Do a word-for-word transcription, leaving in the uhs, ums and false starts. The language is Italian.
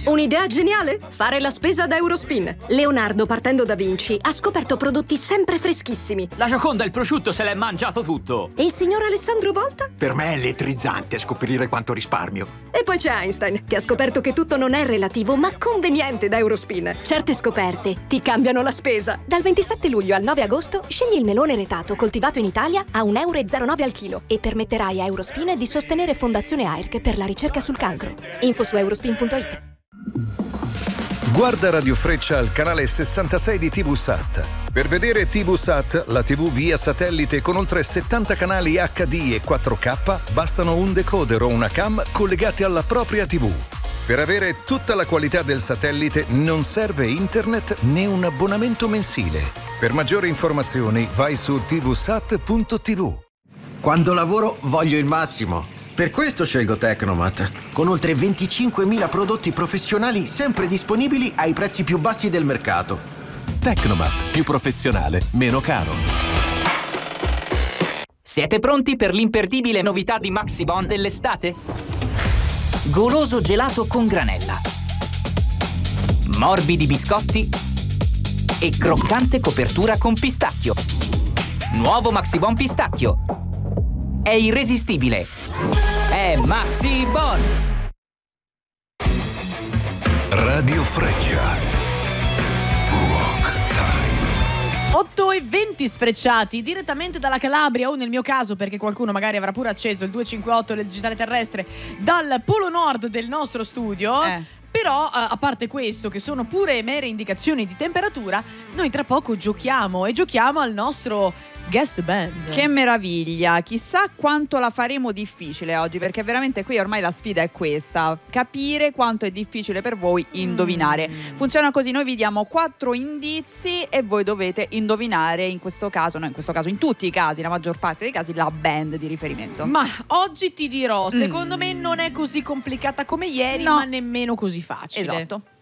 Un'idea geniale? Fare la spesa da Eurospin. Leonardo, partendo da Vinci, ha scoperto prodotti sempre freschissimi. La Gioconda e il prosciutto se l'è mangiato tutto. E il signor Alessandro Volta? Per me è elettrizzante scoprire quanto risparmio. E poi c'è Einstein, che ha scoperto che tutto non è relativo, ma conveniente da Eurospin. Certe scoperte ti cambiano la spesa. Dal ventisette luglio al nove agosto, scegli il melone retato coltivato in Italia a un euro e zero nove al chilo e permetterai a Eurospin di sostenere Fondazione A I R C per la ricerca sul cancro. Info su eurospin punto it. Guarda Radio Freccia al canale sessantasei di TVSat. Per vedere TVSat, la tivù via satellite con oltre settanta canali acca di e quattro K, bastano un decoder o una cam collegati alla propria tivù. Per avere tutta la qualità del satellite non serve internet né un abbonamento mensile. Per maggiori informazioni vai su tvsat punto tv. Quando lavoro voglio il massimo. Per questo scelgo Tecnomat, con oltre venticinquemila prodotti professionali sempre disponibili ai prezzi più bassi del mercato. Tecnomat, più professionale, meno caro. Siete pronti per l'imperdibile novità di Maxibon dell'estate? Goloso gelato con granella, morbidi biscotti e croccante copertura con pistacchio. Nuovo Maxibon pistacchio. È irresistibile. È Maxibon. Radio Freccia. Rock Time. otto e venti sfrecciati direttamente dalla Calabria, o nel mio caso, perché qualcuno magari avrà pure acceso il duecentocinquantotto del digitale terrestre, dal polo nord del nostro studio. Eh. Però, a parte questo, che sono pure mere indicazioni di temperatura, noi tra poco giochiamo e giochiamo al nostro guest band. Che meraviglia, chissà quanto la faremo difficile oggi, perché veramente qui ormai la sfida è questa: capire quanto è difficile per voi indovinare. Mm. Funziona così: noi vi diamo quattro indizi e voi dovete indovinare, in questo caso, no, in questo caso, in tutti i casi, la maggior parte dei casi, la band di riferimento. Ma oggi ti dirò, secondo mm. me non è così complicata come ieri, no. ma nemmeno così facile. Esatto.